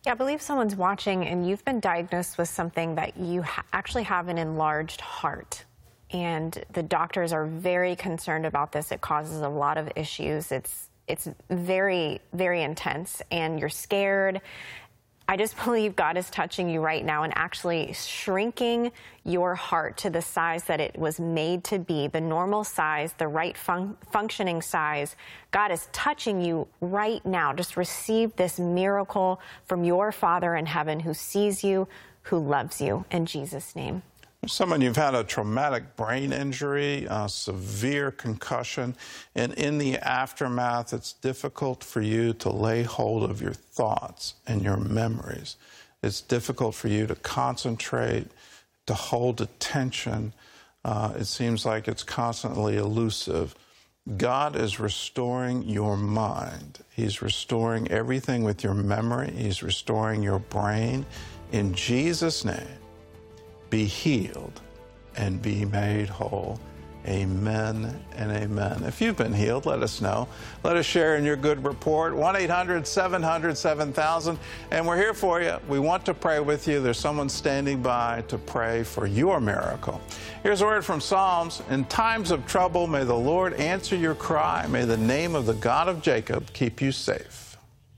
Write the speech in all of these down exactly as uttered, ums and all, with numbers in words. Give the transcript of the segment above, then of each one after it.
Yeah, I believe someone's watching and you've been diagnosed with something that you ha- actually have an enlarged heart. And the doctors are very concerned about this. It causes a lot of issues. It's it's very, very intense, and you're scared. I just believe God is touching you right now and actually shrinking your heart to the size that it was made to be, the normal size, the right fun- functioning size. God is touching you right now. Just receive this miracle from your Father in heaven who sees you, who loves you, in Jesus' name. Someone, you've had a traumatic brain injury, a severe concussion, and in the aftermath, it's difficult for you to lay hold of your thoughts and your memories. It's difficult for you to concentrate, to hold attention. Uh, it seems like it's constantly elusive. God is restoring your mind. He's restoring everything with your memory. He's restoring your brain. In Jesus' name, be healed and be made whole. Amen and amen. If you've been healed, let us know. Let us share in your good report. one eight hundred seven hundred seven thousand. And we're here for you. We want to pray with you. There's someone standing by to pray for your miracle. Here's a word from Psalms. In times of trouble, may the Lord answer your cry. May the name of the God of Jacob keep you safe.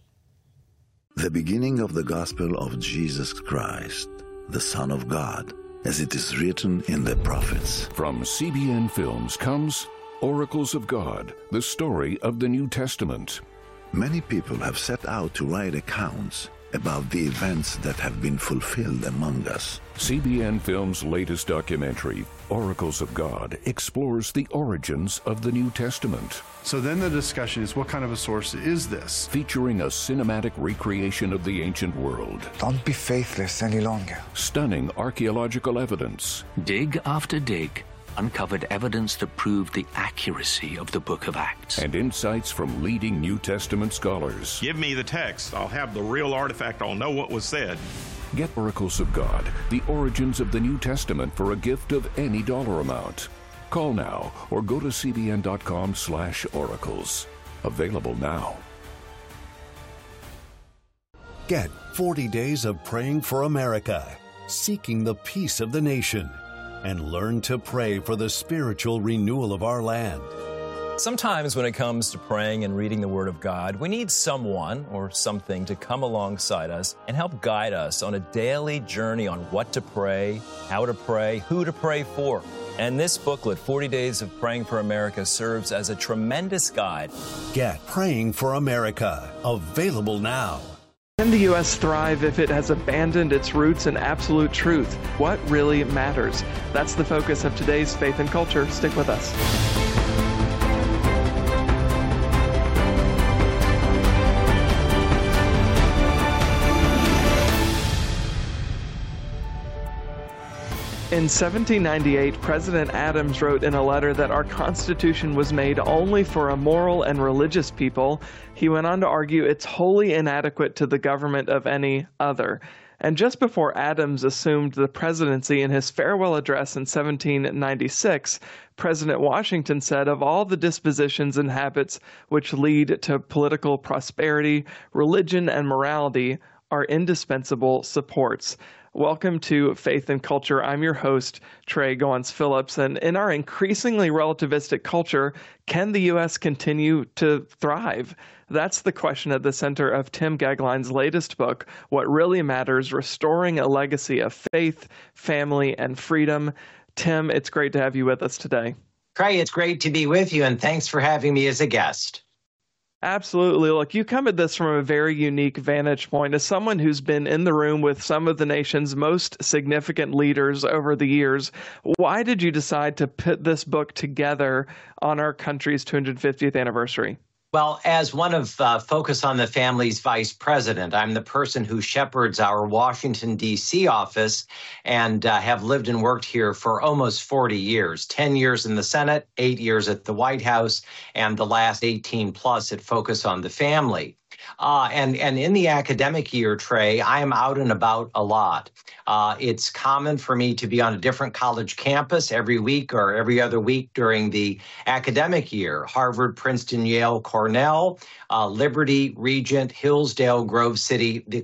The beginning of the gospel of Jesus Christ, the Son of God, as it is written in the prophets. From C B N Films comes Oracles of God, the story of the New Testament. Many people have set out to write accounts about the events that have been fulfilled among us. C B N Films' latest documentary, Oracles of God, explores the origins of the New Testament. So then the discussion is, what kind of a source is this? Featuring a cinematic recreation of the ancient world. Don't be faithless any longer. Stunning archaeological evidence. Dig after dig uncovered evidence that proved the accuracy of the Book of Acts. And insights from leading New Testament scholars. Give me the text. I'll have the real artifact. I'll know what was said. Get Oracles of God, the origins of the New Testament, for a gift of any dollar amount. Call now or go to cbn.com slash oracles. Available now. Get forty days of praying for America, seeking the peace of the nation, and learn to pray for the spiritual renewal of our land. Sometimes when it comes to praying and reading the Word of God, we need someone or something to come alongside us and help guide us on a daily journey on what to pray, how to pray, who to pray for. And this booklet, forty days of Praying for America, serves as a tremendous guide. Get Praying for America, available now. Can the U S thrive if it has abandoned its roots in absolute truth? What really matters? That's the focus of today's Faith and Culture. Stick with us. In seventeen ninety-eight, President Adams wrote in a letter that our Constitution was made only for a moral and religious people. He went on to argue it's wholly inadequate to the government of any other. And just before Adams assumed the presidency, in his farewell address in seventeen ninety-six, President Washington said, of all the dispositions and habits which lead to political prosperity, religion and morality are indispensable supports. Welcome to Faith and Culture. I'm your host, Trey Goins-Phillips, and in our increasingly relativistic culture, can the U S continue to thrive? That's the question at the center of Tim Gagline's latest book, What Really Matters: Restoring a Legacy of Faith, Family, and Freedom. Tim, it's great to have you with us today. Trey, it's great to be with you, and thanks for having me as a guest. Absolutely. Look, you come at this from a very unique vantage point. As someone who's been in the room with some of the nation's most significant leaders over the years, why did you decide to put this book together on our country's two hundred fiftieth anniversary? Well, as one of uh, Focus on the Family's vice president, I'm the person who shepherds our Washington, D C office and uh, have lived and worked here for almost forty years, ten years in the Senate, eight years at the White House, and the last eighteen plus at Focus on the Family. Uh, and, and in the academic year, Trey, I am out and about a lot. Uh, it's common for me to be on a different college campus every week or every other week during the academic year. Harvard, Princeton, Yale, Cornell, uh, Liberty, Regent, Hillsdale, Grove City, the